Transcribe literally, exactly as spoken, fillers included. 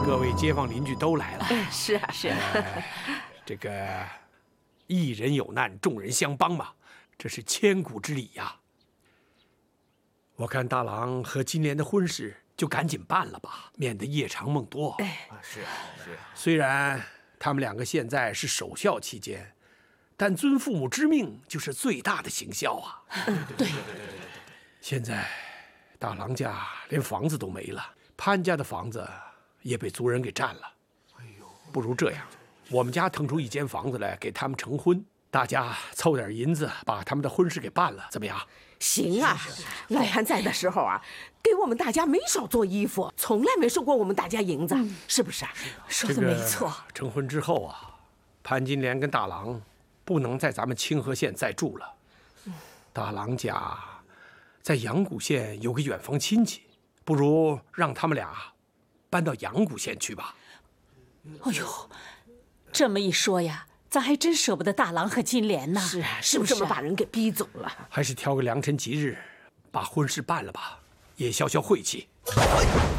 各位街坊邻居都来了。 是啊，是啊。 这个一人有难，众人相帮嘛，这是千古之礼呀。我看大郎和金莲的婚事就赶紧办了吧，免得夜长梦多。 哎， 是是。 虽然他们两个现在是守孝期间，但遵父母之命就是最大的行孝啊。 嗯，对。 现在大郎家连房子都没了，潘家的房子也被族人给占了。哎呦，不如这样，我们家腾出一间房子来给他们成婚，大家凑点银子把他们的婚事给办了，怎么样？ 行啊，老潘在的时候啊，给我们大家没少做衣服，从来没收过我们大家银子，嗯、是不是啊？ 说的没错。 这个、成婚之后啊，潘金莲跟大郎不能在咱们清河县再住了。嗯、大郎家在阳谷县有个远房亲戚，不如让他们俩搬到阳谷县去吧。 哎呦，这么一说呀，咱还真舍不得大郎和金莲呢。 是啊，是不是这么把人给逼走了？ 还是挑个良辰吉日，把婚事办了吧，也消消晦气。